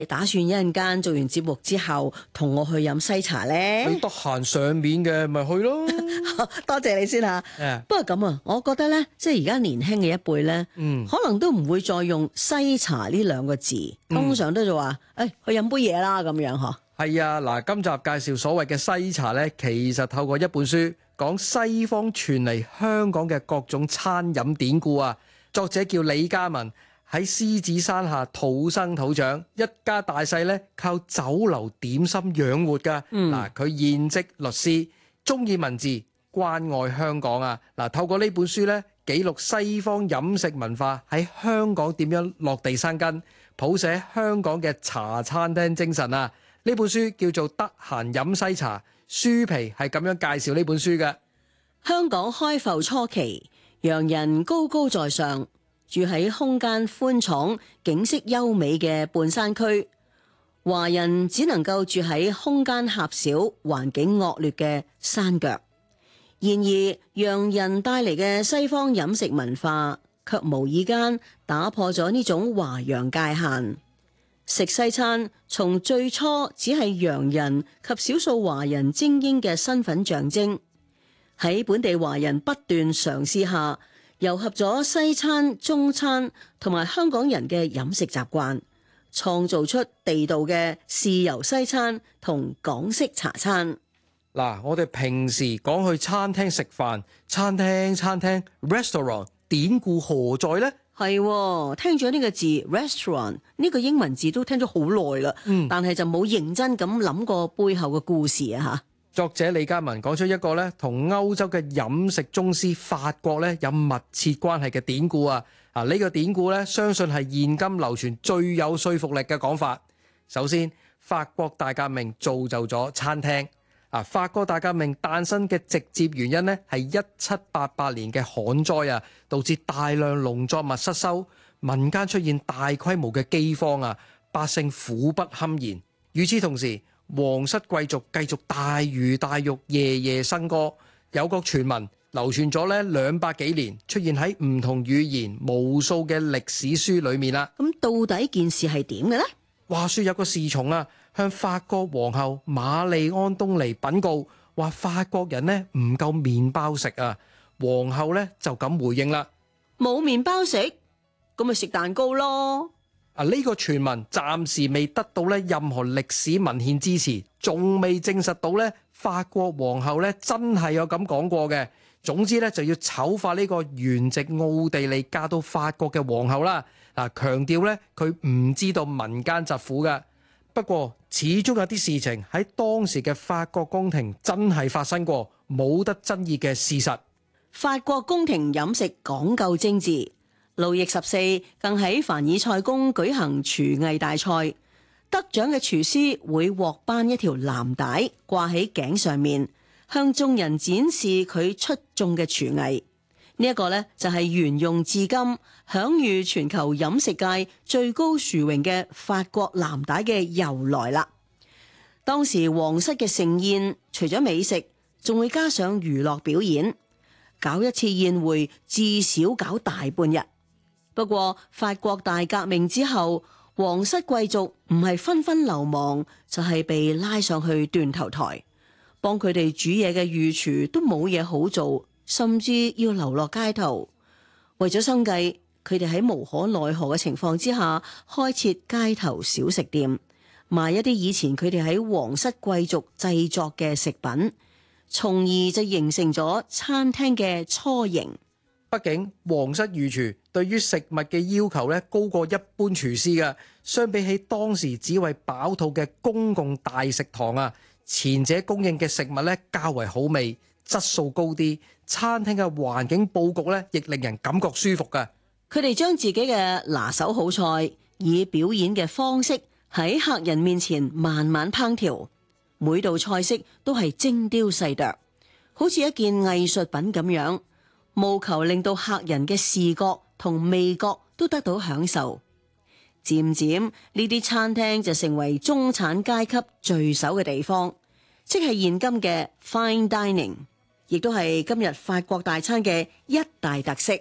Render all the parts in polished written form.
你打算一陣間做完節目之後同我去飲西茶呢？ 你得閒上面嘅咪去咯。 多謝你先吓。不過咁啊，我覺得呢，即係而家年輕嘅一輩呢，可能都唔會再用西茶呢兩個字，通常都就話去飲杯嘢啦咁樣嗬。 係啊，嗱，今集介紹所謂嘅西茶呢，其實透過一本書講西方傳嚟香港嘅各種餐飲典故啊。作者叫李嘉文，喺獅子山下土生土長，一家大細咧靠酒樓點心養活噶。嗱，佢現職律師，中意文字，關愛香港啊。嗱，透過呢本書咧，記錄西方飲食文化喺香港點樣落地生根，譜寫香港嘅茶餐廳精神啊。呢本書叫做《得閒飲西茶》，書皮係咁樣介紹呢本書嘅。 香港開埠初期，洋人高高在上，住喺空間寬敞、景色優美嘅半山區，華人只能夠住喺空間狹小、環境惡劣嘅山腳。然而，洋人帶嚟嘅西方飲食文化，卻無意間打破咗呢種華洋界限。食西餐從最初只係洋人及少數華人精英嘅身份象徵，喺本地華人不斷嘗試下，糅合咗西餐、中餐同埋香港人嘅飲食習慣，創造出地道嘅豉油西餐同港式茶餐。 嗱，我哋平時講去餐廳食飯，餐廳 restaurant 典故何在呢？ 係，聽咗呢個字 restaurant 呢個英文字都聽咗好耐啦，但係就冇認真咁諗過背後嘅故事啊吓。 作者李嘉文講出一個咧同歐洲嘅飲食宗師法國咧有密切關係嘅典故啊！呢個典故咧，相信係現今流傳最有說服力嘅講法。首先，法國大革命造就咗餐廳。法國大革命誕生嘅直接原因呢，係1788年嘅旱災啊，導致大量農作物失收，民間出現大規模嘅饑荒啊，百姓苦不堪言。與此同時，皇室貴族繼續大魚大肉，夜夜笙歌。有個傳聞流傳咗咧200幾年，出現喺唔同語言無數嘅歷史書裏面啦。 咁到底件事係點嘅呢？ 話說有個侍從啊，向法國皇后瑪麗安東尼稟告，話法國人呢唔夠麵包食啊。皇后呢就咁回應啦： 冇麵包食，咁咪食蛋糕咯。 呢個傳聞暫時未得到任何歷史文獻支持，仲未證實到法國皇后真係有咁講過嘅。總之就要醜化呢個原籍奧地利嫁到法國嘅皇后啦。強調佢唔知道民間疾苦嘅。不過始終有啲事情喺當時嘅法國宮廷真係發生過，冇得爭議嘅事實。 法國宮廷飲食講究精緻。路易14更喺凡爾賽宮舉行廚藝大賽，得獎嘅廚師會獲頒一條藍帶掛喺頸上面，向眾人展示佢出眾嘅廚藝。呢一個就係沿用至今、享譽全球飲食界最高殊榮嘅法國藍帶嘅由來啦。當時皇室嘅盛宴，除咗美食，仲會加上娛樂表演，搞一次宴會至少搞大半日。不過法國大革命之後，皇室貴族唔係紛紛流亡，就係被拉上去斷頭台，幫佢哋煮嘢嘅御廚都冇嘢好做，甚至要流落街頭。為咗生計，佢哋喺無可奈何嘅情況之下，開設街頭小食店，賣一啲以前佢哋喺皇室貴族製作嘅食品，從而就形成咗餐廳嘅雛形。 畢竟皇室御廚對於食物嘅要求高過一般廚師嘅，相比起當時只為飽肚嘅公共大食堂啊，前者供應嘅食物較為好味，質素高啲，餐廳嘅環境佈局亦令人感覺舒服嘅。 佢哋將自己嘅拿手好菜以表演嘅方式喺客人面前慢慢烹調，每道菜式都係精雕細琢，好似一件藝術品咁樣，務求令到客人嘅視覺同味覺都得到享受。漸漸呢啲餐廳就成為中產階級聚首嘅地方，即係現今嘅 fine dining， 亦都係今日法國大餐嘅一大特色。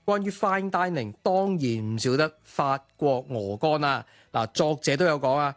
關於 fine dining，當然唔少得法國鵝肝啦。嗱，作者都有講啊，